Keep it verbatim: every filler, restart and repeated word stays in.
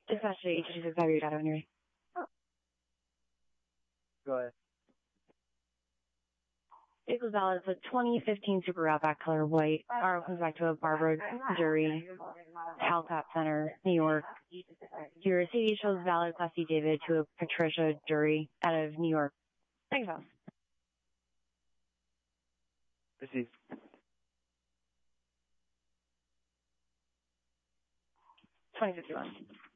Dispatch to H two six five, your data when you're ready. Go ahead. Vehicle valid. It's a twenty fifteen Super Outback color white. R O comes back to a Barbara Jury, Calcott Center, New York. Your C D shows valid Class C David to a Patricia Jury out of New York. Thanks, boss. Received. twenty fifty-one.